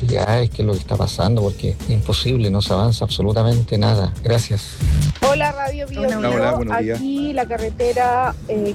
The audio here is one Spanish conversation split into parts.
autoridades qué es lo que está pasando, porque es imposible, no se avanza absolutamente nada. Gracias. Hola Radio Bio Bio. Hola, buenos días. Aquí la carretera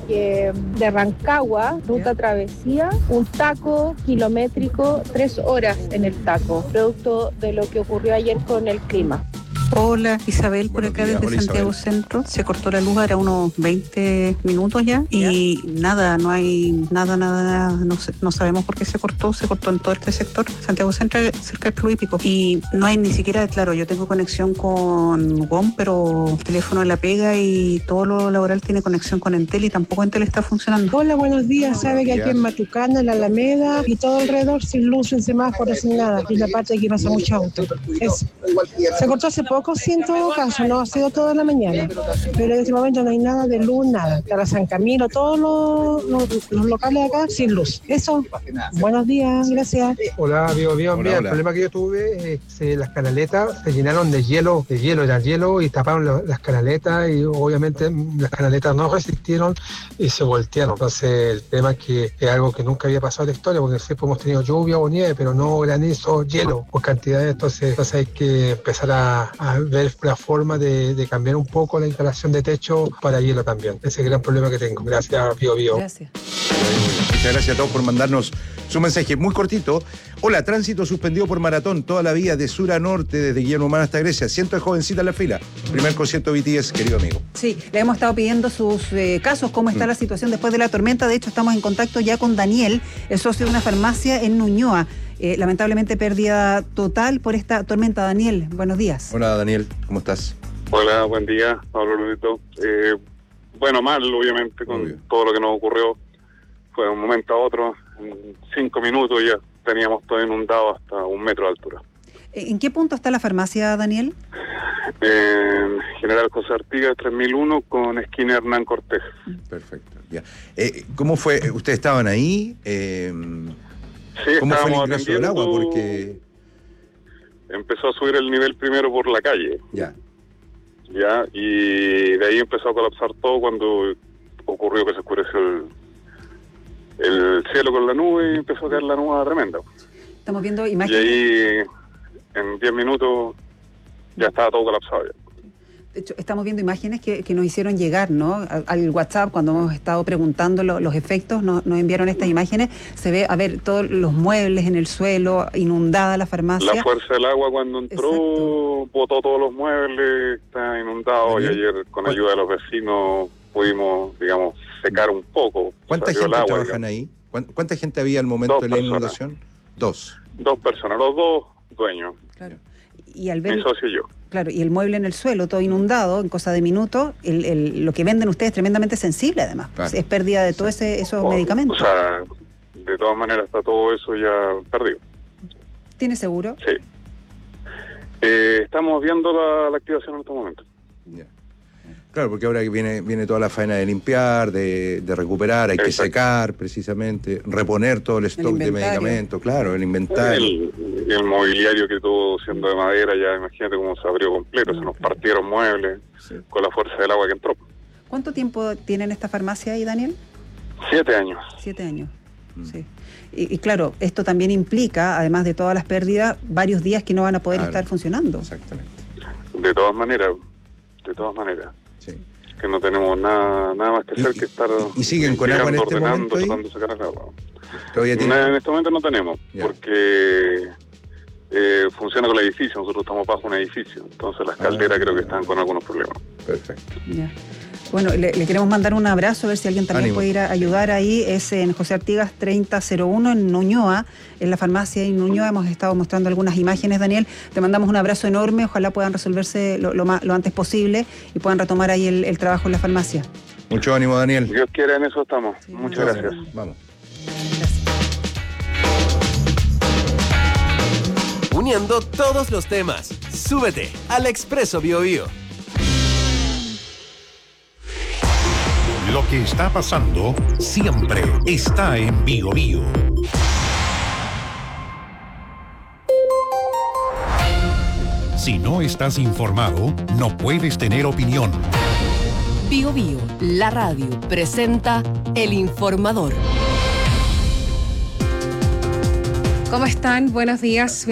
de Rancagua, ruta travesía, un taco kilométrico, 3 horas en el taco, producto de lo que ocurrió ayer con el clima. Hola, Isabel, por Buenos acá días. desde Hola, Santiago Isabel. Centro. Se cortó la luz, era unos 20 minutos ya. Y nada, no hay nada, no sabemos por qué se cortó en todo este sector. Santiago Centro, cerca del Club Hípico. Y no hay ni siquiera, claro, yo tengo conexión con WOM, pero el teléfono de la pega y todo lo laboral tiene conexión con Entel y tampoco Entel está funcionando. Hola, buenos días. Sabe que días. aquí en Matucana, en la Alameda y todo alrededor sin luz, sin semáforo, sin nada. Y la parte aquí pasa mucho auto. Se cortó hace poco, sí, en todo caso, no ha sido toda la mañana. Pero en este momento no hay nada de luz, nada. Para San Camilo, todos los locales acá sin luz. Eso. Buenos días, gracias. Hola, Bio Bio. Hola, Mira, hola. el problema que yo tuve es las canaletas se llenaron de hielo, era hielo y taparon las canaletas y obviamente las canaletas no resistieron y se voltearon. Entonces el tema es que es algo que nunca había pasado en la historia porque siempre hemos tenido lluvia o nieve, pero no granizo, hielo por cantidades. Entonces hay que empezar a ver la forma de cambiar un poco la instalación de techo para hielo también. Ese es el gran problema que tengo. Gracias, Bio Bio. Gracias. Muchas gracias a todos por mandarnos su mensaje muy cortito. Hola, tránsito suspendido por maratón toda la vía de sur a norte, desde Guillermo Humana hasta Grecia. Cientos de jovencitas en la fila. Primer concierto BTS, querido amigo. Sí, le hemos estado pidiendo sus casos, cómo está la situación después de la tormenta. De hecho, estamos en contacto ya con Daniel, el socio de una farmacia en Ñuñoa. Lamentablemente pérdida total por esta tormenta. Daniel, buenos días. Hola, Daniel, ¿cómo estás? Hola, buen día, Pablo Lurito. Bueno, mal, obviamente, con Obvio. todo lo que nos ocurrió. Fue de un momento a otro, en 5 minutos ya teníamos todo inundado hasta 1 metro de altura. ¿En qué punto está la farmacia, Daniel? En General José Artigas, 3001, con esquina Hernán Cortés. Perfecto, ya. ¿Cómo fue? ¿Ustedes estaban ahí? Sí, ¿Cómo fue el estábamos ingreso del agua? atendiendo. Porque... Empezó a subir el nivel primero por la calle, Ya, y de ahí empezó a colapsar todo cuando ocurrió que se oscureció el cielo con la nube y empezó a caer la nube tremenda. Estamos viendo Y imágenes. ahí, en 10 minutos, ya estaba todo colapsado. De hecho, estamos viendo imágenes que nos hicieron llegar, ¿no? Al WhatsApp, cuando hemos estado preguntando los efectos, nos enviaron estas imágenes. Se ve, a ver, todos los muebles en el suelo, inundada la farmacia. La fuerza del agua cuando entró, Exacto. botó todos los muebles, está inundado, y Daniel, ayer con ayuda de los vecinos pudimos, digamos, secar un poco. ¿cuánta Salió gente el agua, trabajan ahí? ¿Cuánta gente había al momento 2 de la personas. inundación? 2. 2 personas, los 2 dueños, Claro. Y al ver, mi socio y yo. claro, y el mueble en el suelo, todo inundado, en cosa de minutos, lo que venden ustedes es tremendamente sensible, además. Claro. Es pérdida de todos esos medicamentos. O sea, de todas maneras está todo eso ya perdido. ¿Tiene seguro? Sí. Estamos viendo la activación en este momento. Ya. Claro, porque ahora que viene toda la faena de limpiar, de recuperar, hay que Exacto. secar precisamente, reponer todo el stock de inventario. medicamentos, claro, el inventario. El mobiliario que todo siendo de madera, ya imagínate cómo se abrió completo, se nos partieron muebles Sí. con la fuerza del agua que entró. ¿Cuánto tiempo tienen esta farmacia ahí, Daniel? 7 años. 7 años. Sí. Y claro, esto también implica, además de todas las pérdidas, varios días que no van a poder Claro. estar funcionando. Exactamente. De todas maneras, Sí. que no tenemos nada más que hacer que estar y siguen con agua en limpiando, este ordenando, momento ahí? tratando de sacar el agua. Todavía tiene... En este momento no tenemos, Ya. porque funciona con el edificio, nosotros estamos bajo un edificio, entonces las calderas creo que están con algunos problemas. Perfecto. Ya. Bueno, le queremos mandar un abrazo, a ver si alguien también Ánimo. puede ir a ayudar ahí. Es en José Artigas 3001 en Ñuñoa, en la farmacia en Ñuñoa. Hemos estado mostrando algunas imágenes, Daniel. Te mandamos un abrazo enorme, ojalá puedan resolverse lo antes posible y puedan retomar ahí el trabajo en la farmacia. Mucho ánimo, Daniel. Dios quiera, en eso estamos. Sí, Muchas gracias. Vamos. Gracias. Uniendo todos los temas. Súbete al Expreso Bio Bio. Lo que está pasando siempre está en Bio Bio. Si no estás informado, no puedes tener opinión. Bio Bio, la radio, presenta El Informador. ¿Cómo están? Buenos días.